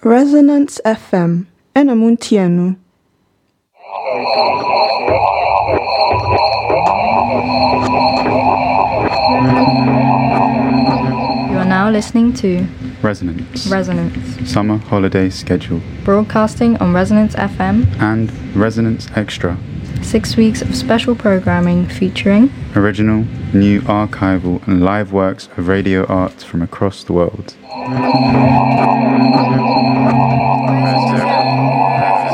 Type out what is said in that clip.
Resonance FM, ɛna muntie no. You are now listening to Resonance. Summer Holiday Schedule. Broadcasting on Resonance FM and Resonance Extra. 6 weeks of special programming featuring original, new archival and live works of radio art from across the world.